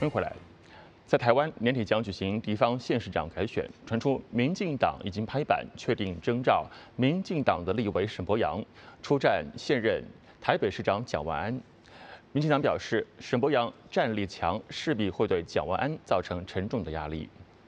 欢迎回来。在台湾年底将举行地方县市长改选，传出民进党已经拍板确定征召民进党的立委沈伯洋出战现任台北市长蒋万安。民进党表示，沈伯洋战力强，势必会对蒋万安造成沉重的压力。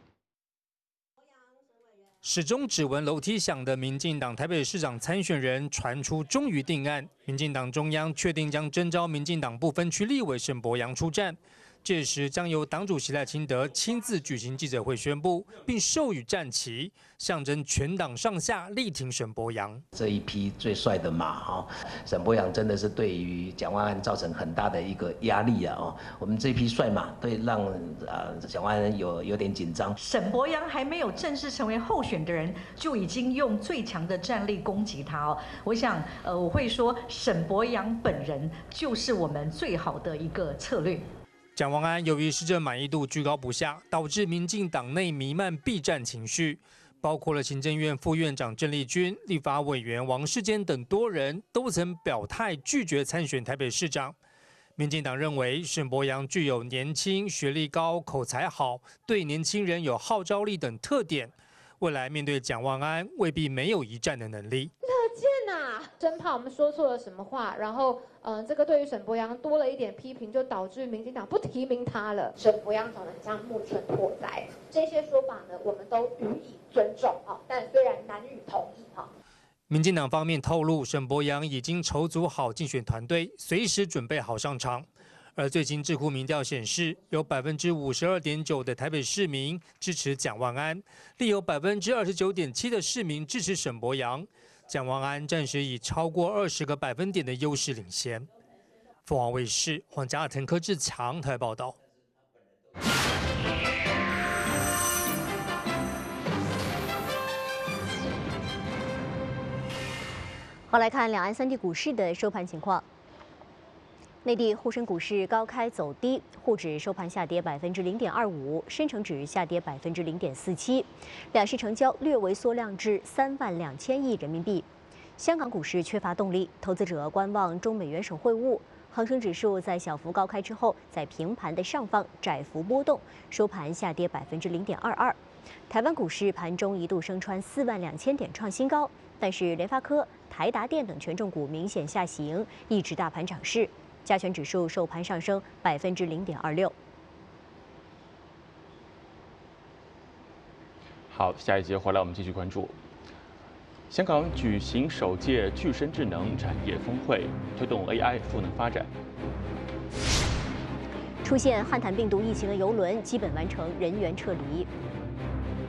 始终只闻楼梯响的民进党台北市长参选人传出终于定案，民进党中央确定将征召民进党不分区立委沈伯洋出战。届时将由党主席赖清德亲自举行记者会宣布，并授予战旗，象征全党上下力挺沈伯洋。 这一匹最帅的马哈，沈伯洋真的是对于蒋万安造成很大的一个压力啊哦。我们这匹帅马会让蒋万安有点紧张。 沈伯洋还没有正式成为候选的人，就已经用最强的战力攻击他哦。我想我会说沈伯洋本人就是我们最好的一个策略。 蒋万安由于施政满意度居高不下，导致民进党内弥漫避战情绪，包括了行政院副院长郑丽君、立法委员王世坚等多人都曾表态拒绝参选台北市长。民进党认为沈伯洋具有年轻、学历高、口才好、对年轻人有号召力等特点，未来面对蒋万安未必没有一战的能力。 真怕我们说错了什么话，然后这个对于沈伯洋多了一点批评，就导致民进党不提名他了。沈伯洋长得很像木村拓哉，这些说法呢，我们都予以尊重啊，但虽然难予同意哈。 民进党方面透露，沈伯洋已经筹组好竞选团队，随时准备好上场。而最新智库民调显示，有52.9%的台北市民支持蒋万安，另有29.7%的市民支持沈伯洋。 蒋万安暂时以超过20个百分点的优势领先。凤凰卫视黄家腾、柯志强台报道。 好，来看两岸三地股市的收盘情况。内地沪深股市高开走低，沪指收盘下跌0.25%，深成指下跌0.47%，两市成交略微缩量至32000亿人民币。香港股市缺乏动力，投资者观望中美元首会晤。恒生指数在小幅高开之后，在平盘的上方窄幅波动，收盘下跌0.22%。台湾股市盘中一度升穿42000点创新高，但是联发科、台达电等权重股明显下行，抑制大盘涨势。 加权指数收盘上升0.26%。 好，下一节回来我们继续关注。香港举行首届具身智能产业峰会，推动 AI 赋能发展。 出现汉坦病毒疫情的邮轮基本完成人员撤离。